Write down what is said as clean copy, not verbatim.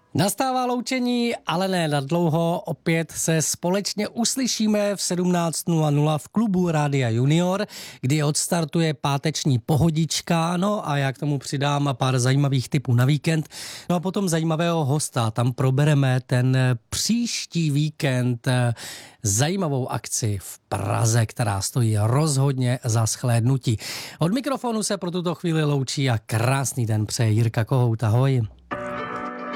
Nastává loučení, ale ne na dlouho. Opět se společně uslyšíme v 17:00 v klubu Rádia Junior, kdy odstartuje páteční pohodička, no a já k tomu přidám pár zajímavých tipů na víkend. No a potom zajímavého hosta, tam probereme ten příští víkend zajímavou akci v Praze, která stojí rozhodně za shlédnutí. Od mikrofonu se pro tuto chvíli loučí a krásný den přeje Jirka Kohout. Ahoj.